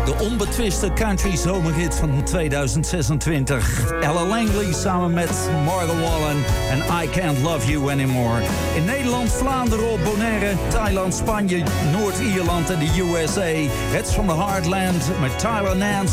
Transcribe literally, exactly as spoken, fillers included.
De onbetwiste country zomerhit van tweeduizend zesentwintig. Ella Langley samen met Margot Wallen en I Can't Love You Anymore. In Nederland, Vlaanderen, op Bonaire, Thailand, Spanje, Noord-Ierland en de U S A. Het is van de Heartland met Tyler Nance